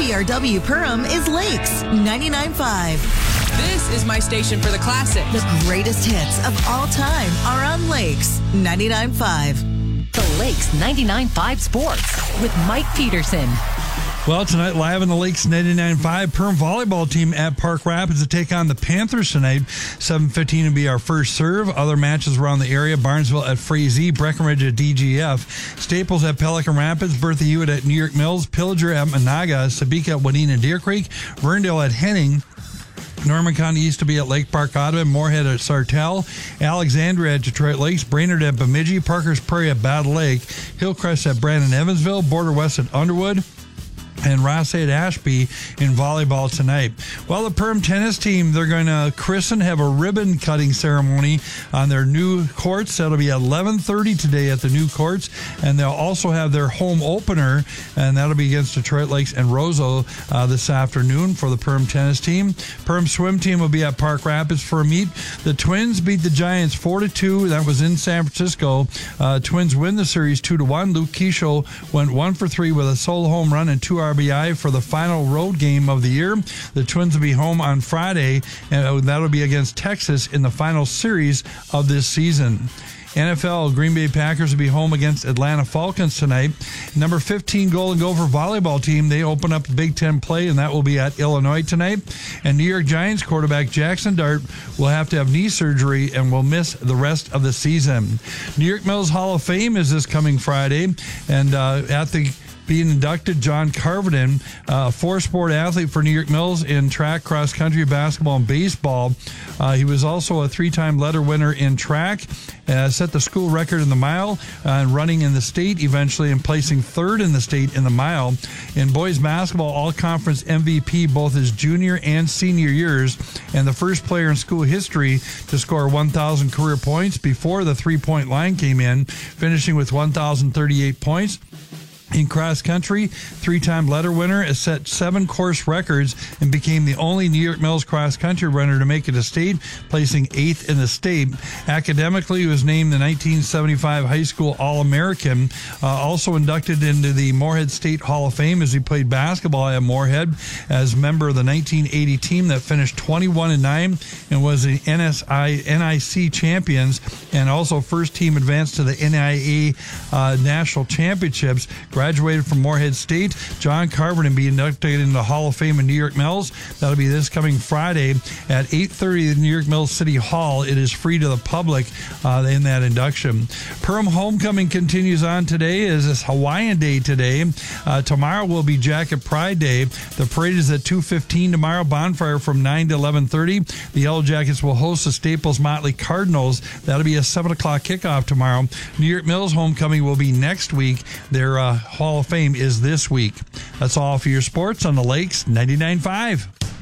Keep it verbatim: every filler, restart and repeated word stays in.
K P R W Perham is Lakes ninety-nine point five. This is my station for the classics. The greatest hits of all time are on Lakes ninety-nine point five. The Lakes ninety-nine point five Sports with Mike Peterson. Well, tonight, live on the Lakes ninety-nine point five, Perham volleyball team at Park Rapids to take on the Panthers tonight. seven fifteen will be our first serve. Other matches around the area: Barnesville at Frazee, Breckenridge at D G F, Staples at Pelican Rapids, Bertha Hewitt at New York Mills, Pillager at Monaga, Sabika at Wadena Deer Creek, Verndale at Henning, Norman County East to be at Lake Park Audubon, Moorhead at Sartell, Alexandria at Detroit Lakes, Brainerd at Bemidji, Parker's Prairie at Battle Lake, Hillcrest at Brandon Evansville, Border West at Underwood, and Rossay at Ashby in volleyball tonight. Well, the Perham tennis team, they're going to christen, have a ribbon cutting ceremony on their new courts. That'll be at eleven thirty today at the new courts, and they'll also have their home opener, and that'll be against Detroit Lakes and Roseau uh, this afternoon for the Perham tennis team. Perham swim team will be at Park Rapids for a meet. The Twins beat the Giants four to two. That was in San Francisco. Uh, Twins win the series two to one. Luke Keisho went one for three with a solo home run and two R B I for the final road game of the year. The Twins will be home on Friday, and that'll be against Texas in the final series of this season. N F L, Green Bay Packers will be home against Atlanta Falcons tonight. Number fifteen Golden Gopher volleyball team, they open up Big Ten play, and that will be at Illinois tonight. And New York Giants quarterback Jackson Dart will have to have knee surgery and will miss the rest of the season. New York Mills Hall of Fame is this coming Friday, and uh, at the being inducted, John Carvenden, a uh, four-sport athlete for New York Mills in track, cross-country, basketball, and baseball. Uh, he was also a three-time letter winner in track, uh, set the school record in the mile, uh, and running in the state eventually, and placing third in the state in the mile. In boys basketball, all-conference M V P both his junior and senior years, and the first player in school history to score one thousand career points before the three-point line came in, finishing with one thousand thirty-eight points. In cross country, three-time letter winner, has set seven course records and became the only New York Mills cross country runner to make it a state, placing eighth in the state. Academically, he was named the nineteen seventy-five High School All-American, uh, also inducted into the Moorhead State Hall of Fame as he played basketball at Moorhead as member of the nineteen eighty team that finished twenty-one and nine and was the N S I N I C champions, and also first team advanced to the N I A uh, National Championships. Graduated from Moorhead State. John Carvenden and be inducted into the Hall of Fame in New York Mills. That'll be this coming Friday at eight thirty at New York Mills City Hall. It is free to the public uh, in that induction. Perham Homecoming continues on today. It is Hawaiian Day today. Uh, tomorrow will be Jacket Pride Day. The parade is at two fifteen tomorrow. Bonfire from nine to eleven thirty. The Yellow Jackets will host the Staples Motley Cardinals. That'll be a seven o'clock kickoff tomorrow. New York Mills Homecoming will be next week. Their uh, Hall of Fame is this week. That's all for your sports on the Lakes ninety-nine point five.